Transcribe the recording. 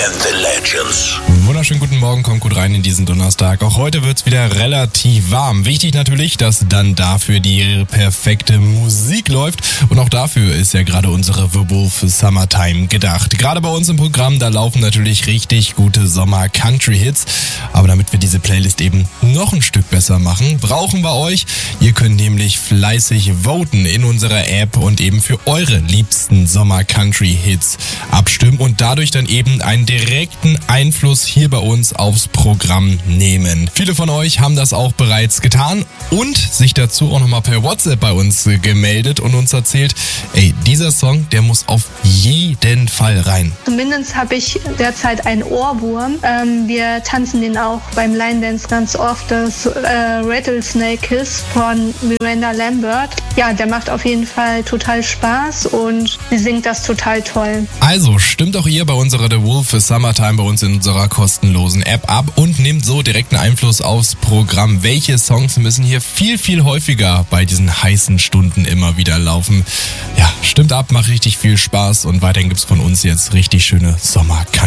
and the Legends. Wunderschönen guten Morgen, kommt gut rein in diesen Donnerstag. Auch heute wird's wieder relativ warm. Wichtig natürlich, dass dann dafür die perfekte Musik läuft. Und auch dafür ist ja gerade unsere The Wolf Summertime gedacht. Gerade bei uns im Programm, da laufen natürlich richtig gute Sommer-Country-Hits. Aber damit wir diese Playlist eben noch ein Stück besser machen, brauchen wir euch. Ihr könnt nämlich fleißig voten in unserer App und eben für eure liebsten Sommer-Country-Hits abstimmen und dadurch dann eben einen direkten Einfluss hier bei uns aufs Programm nehmen. Viele von euch haben das auch bereits getan und sich dazu auch nochmal per WhatsApp bei uns gemeldet und uns erzählt, ey, dieser Song, der muss auf jeden Fall rein. Zumindest habe ich derzeit einen Ohrwurm. Wir tanzen den auch beim Line Dance ganz oft, das Rattlesnake Kiss von Miranda Lambert. Ja, der macht auf jeden Fall total Spaß und sie singt das total toll. Also stimmt auch ihr bei unserer The Wolf Summertime bei uns in unserer kostenlosen App ab und nehmt so direkten Einfluss aufs Programm. Welche Songs müssen hier viel häufiger bei diesen heißen Stunden immer wieder laufen? Ja, stimmt ab, macht richtig viel Spaß und weiterhin gibt's von uns jetzt richtig schöne Sommer-Country.